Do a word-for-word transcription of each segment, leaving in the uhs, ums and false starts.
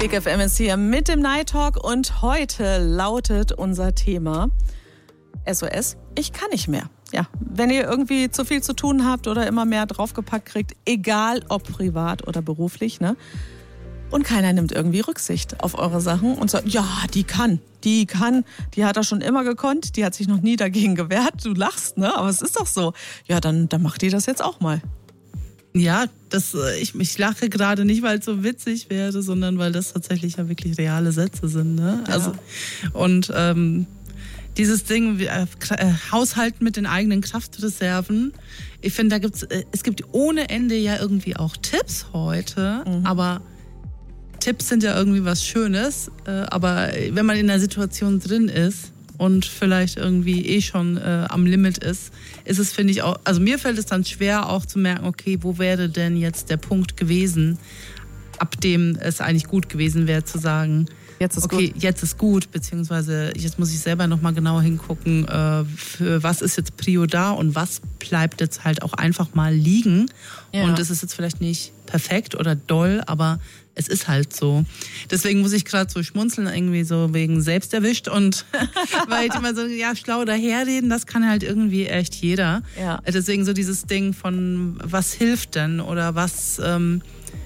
Big F M ist hier mit dem Night Talk und heute lautet unser Thema S O S, ich kann nicht mehr. Ja, wenn ihr irgendwie zu viel zu tun habt oder immer mehr draufgepackt kriegt, egal ob privat oder beruflich, ne? Und keiner nimmt irgendwie Rücksicht auf eure Sachen und sagt, ja, die kann, die kann, die hat er schon immer gekonnt, die hat sich noch nie dagegen gewehrt. Du lachst, ne? Aber es ist doch so. Ja, dann, dann macht die das jetzt auch mal. Ja, das, ich, ich lache gerade nicht, weil es so witzig wäre, sondern weil das tatsächlich ja wirklich reale Sätze sind. Ne? Ja. Also, und ähm, dieses Ding, äh, Haushalten mit den eigenen Kraftreserven, ich finde, da gibt's, äh, es gibt ohne Ende ja irgendwie auch Tipps heute, mhm. aber Tipps sind ja irgendwie was Schönes, äh, aber wenn man in einer Situation drin ist und vielleicht irgendwie eh schon äh, am Limit ist, ist es, finde ich, auch, also mir fällt es dann schwer auch zu merken, okay, wo wäre denn jetzt der Punkt gewesen, ab dem es eigentlich gut gewesen wäre zu sagen, jetzt ist okay, gut. jetzt ist gut, beziehungsweise jetzt muss ich selber nochmal genauer hingucken, äh, für was ist jetzt Prio da und was bleibt jetzt halt auch einfach mal liegen. Ja. Und es ist jetzt vielleicht nicht perfekt oder doll, aber es ist halt so. Deswegen muss ich gerade so schmunzeln, irgendwie so wegen selbst erwischt und weil ich immer so, ja, schlau daherreden, das kann halt irgendwie echt jeder. Ja. Deswegen so dieses Ding von, was hilft denn oder was, ähm,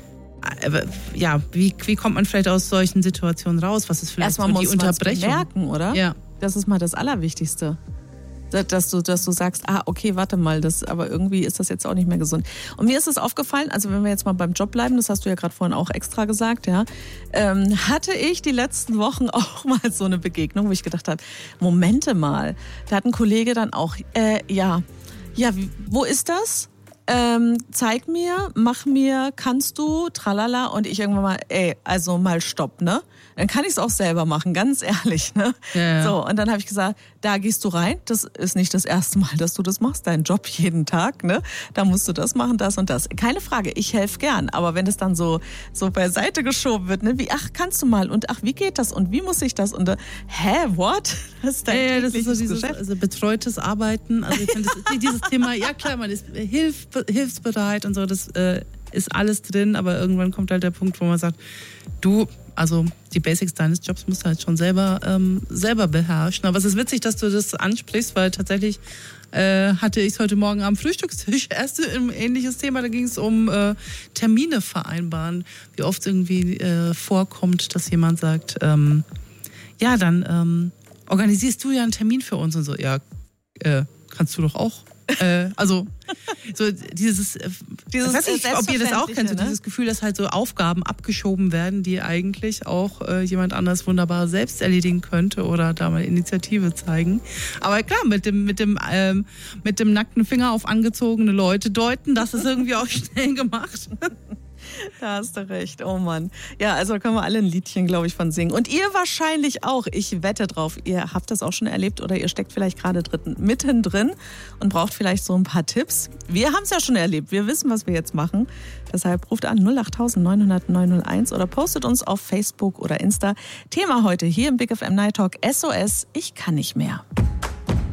ja, wie, wie kommt man vielleicht aus solchen Situationen raus? Was ist vielleicht Erstmal so die muss man's Unterbrechung? Merken, oder? Ja. Das ist mal das Allerwichtigste. Dass du, dass du sagst, ah, okay, warte mal, das, aber irgendwie ist das jetzt auch nicht mehr gesund. Und mir ist es aufgefallen, also wenn wir jetzt mal beim Job bleiben, das hast du ja gerade vorhin auch extra gesagt, ja, ähm, hatte ich die letzten Wochen auch mal so eine Begegnung, wo ich gedacht habe, Momente mal, da hat ein Kollege dann auch, äh, ja, ja, wie, wo ist das? Ähm, zeig mir, mach mir, kannst du, tralala, und ich irgendwann mal, ey, also mal stopp, ne? Dann kann ich es auch selber machen, ganz ehrlich, ne? Ja, ja. So, und dann habe ich gesagt, da gehst du rein, das ist nicht das erste Mal, dass du das machst, dein Job jeden Tag, ne? Da musst du das machen, das und das. Keine Frage, ich helfe gern, aber wenn es dann so so beiseite geschoben wird, ne? Wie, ach, kannst du mal, und ach, wie geht das und wie muss ich das, und äh, hä, what? Das ist dein ja, ja, das ist so dieses Geschäft. also betreutes Arbeiten, also ich finde das, dieses Thema, ja klar, man ist hilf, hilfsbereit und so, das äh, ist alles drin, aber irgendwann kommt halt der Punkt, wo man sagt, du, also die Basics deines Jobs musst du halt schon selber ähm, selber beherrschen. Aber es ist witzig, dass du das ansprichst, weil tatsächlich äh, hatte ich es heute Morgen am Frühstückstisch erst ein ähnliches Thema. Da ging es um äh, Termine vereinbaren. Wie oft irgendwie äh, vorkommt, dass jemand sagt, ähm, ja, dann ähm, organisierst du ja einen Termin für uns und so. Ja, äh, kannst du doch auch. äh, also so dieses, dieses ich weiß nicht, ob ihr das auch kennt, so ne? dieses Gefühl, dass halt so Aufgaben abgeschoben werden, die eigentlich auch äh, jemand anders wunderbar selbst erledigen könnte oder da mal Initiative zeigen. Aber klar, mit dem mit dem ähm, mit dem nackten Finger auf angezogene Leute deuten, das ist irgendwie auch schnell gemacht. Da hast du recht, oh Mann. Ja, also da können wir alle ein Liedchen, glaube ich, von singen. Und ihr wahrscheinlich auch, ich wette drauf, ihr habt das auch schon erlebt oder ihr steckt vielleicht gerade mittendrin und braucht vielleicht so ein paar Tipps. Wir haben es ja schon erlebt, wir wissen, was wir jetzt machen. Deshalb ruft an null acht neun null null neun null eins oder postet uns auf Facebook oder Insta. Thema heute hier im Big F M Night Talk, S O S, ich kann nicht mehr.